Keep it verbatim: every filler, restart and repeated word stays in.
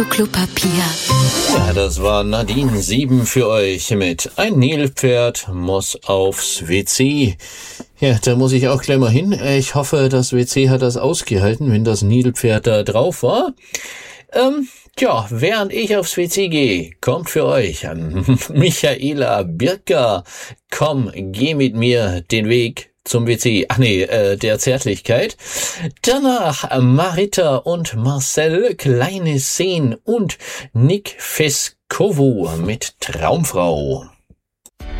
Klopapier. Ja, das war Nadine sieben für euch mit Ein Nilpferd muss aufs W C. Ja, da muss ich auch gleich mal hin. Ich hoffe, das W C hat das ausgehalten, wenn das Nilpferd da drauf war. Ähm, tja, während ich aufs W C gehe, kommt für euch Michaela Birker. Komm, geh mit mir den Weg zum W C, ach nee, äh, der Zärtlichkeit. Danach Marita und Marcel, Kleine Szenen und Nick Feskovo mit Traumfrau.